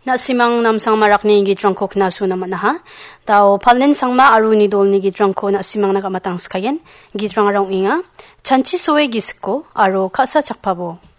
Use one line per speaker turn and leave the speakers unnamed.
Nasimang namsang marak ni gitrangko knasu naman na ha. Tao palin sangma aru ni dol ni gitrangko nasimang nagamatang skayen. Gitrang arang inga. Chanchi soe gisko aru kasa chakpabo.